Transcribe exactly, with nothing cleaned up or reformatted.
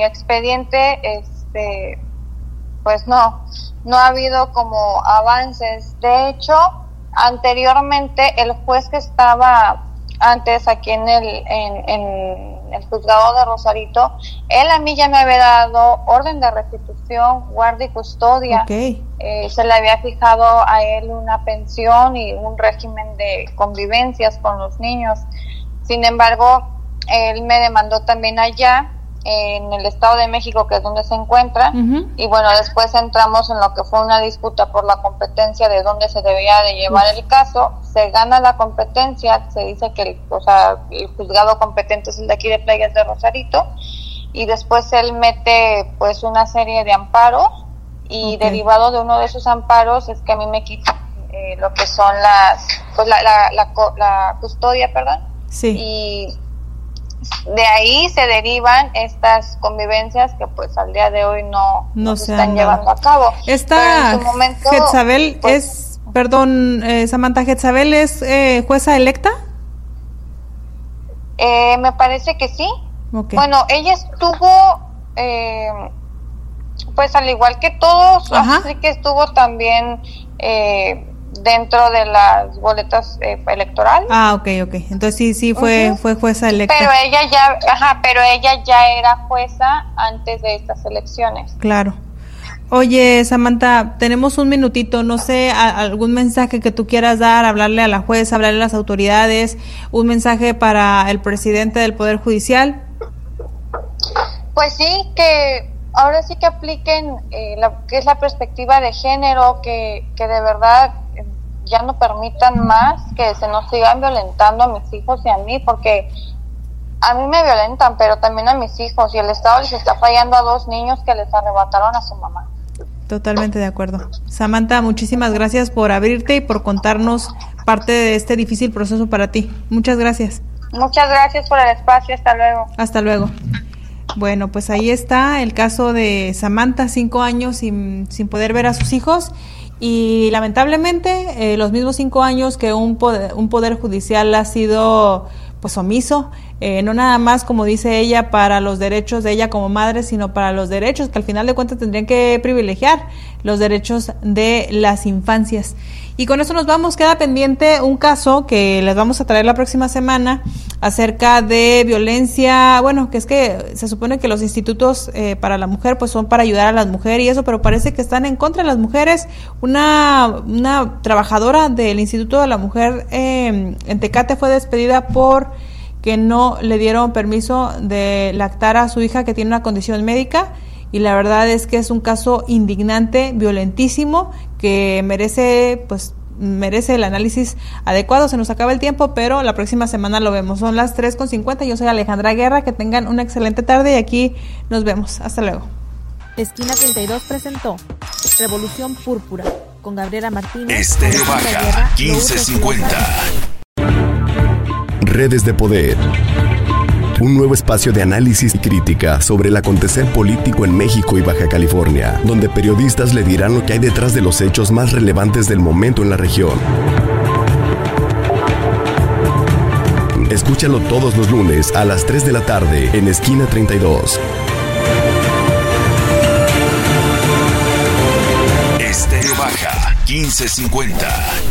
expediente, este, pues no, no ha habido como avances. De hecho, anteriormente el juez que estaba antes aquí en el en, en el juzgado de Rosarito, él a mí ya me había dado orden de restitución, guardia y custodia. Okay. Eh, se le había fijado a él una pensión y un régimen de convivencias con los niños. Sin embargo, él me demandó también allá en el Estado de México, que es donde se encuentra, uh-huh. y bueno, después entramos en lo que fue una disputa por la competencia de dónde se debía de llevar uh-huh. el caso. Se gana la competencia, se dice que el, o sea, el juzgado competente es el de aquí de Playas de Rosarito, y después él mete pues una serie de amparos, y okay. derivado de uno de esos amparos es que a mí me quitan eh, lo que son las, pues la, la, la, la custodia, perdón, sí. y de ahí se derivan estas convivencias que pues al día de hoy no, no, no se están llevando a cabo. Esta momento, Jezabel pues, es, perdón, eh, Samantha, ¿Jezabel es eh, jueza electa? Eh, me parece que sí. Okay. Bueno, ella estuvo, eh, pues al igual que todos, Ajá. así que estuvo también eh, dentro de las boletas eh, electorales. Ah, okay, okay. Entonces sí, sí fue, uh-huh. fue jueza electa. Pero ella ya, ajá, pero ella ya era jueza antes de estas elecciones. Claro. Oye, Samantha, tenemos un minutito, no sé, a, algún mensaje que tú quieras dar, hablarle a la jueza, hablarle a las autoridades, un mensaje para el presidente del Poder Judicial. Pues sí, que ahora sí que apliquen eh, la, que es la perspectiva de género, que, que de verdad eh, ya no permitan más que se nos sigan violentando a mis hijos y a mí, porque a mí me violentan, pero también a mis hijos, y el Estado les está fallando a dos niños que les arrebataron a su mamá. Totalmente de acuerdo. Samantha, muchísimas gracias por abrirte y por contarnos parte de este difícil proceso para ti. Muchas gracias. Muchas gracias por el espacio, hasta luego. Hasta luego. Bueno, pues ahí está el caso de Samantha, cinco años sin, sin poder ver a sus hijos, y lamentablemente eh, los mismos cinco años que un poder, un poder judicial ha sido pues omiso, eh, no nada más, como dice ella, para los derechos de ella como madre, sino para los derechos que al final de cuentas tendrían que privilegiar, los derechos de las infancias. Y con eso nos vamos, queda pendiente un caso que les vamos a traer la próxima semana acerca de violencia, bueno, que es que se supone que los institutos eh, para la mujer pues son para ayudar a las mujeres y eso, pero parece que están en contra de las mujeres. Una, una trabajadora del Instituto de la Mujer eh, en Tecate fue despedida por que no le dieron permiso de lactar a su hija que tiene una condición médica, y la verdad es que es un caso indignante, violentísimo, que merece pues merece el análisis adecuado. Se nos acaba el tiempo, pero la próxima semana lo vemos. Son las tres con cincuenta, yo soy Alejandra Guerra, que tengan una excelente tarde y aquí nos vemos. Hasta luego. Esquina treinta y dos presentó Revolución Púrpura con Gabriela Martínez. Estéreo Baja quince cincuenta. Redes de Poder. Un nuevo espacio de análisis y crítica sobre el acontecer político en México y Baja California, donde periodistas le dirán lo que hay detrás de los hechos más relevantes del momento en la región. Escúchalo todos los lunes a las tres de la tarde en Esquina treinta y dos. Estéreo Baja quince cincuenta.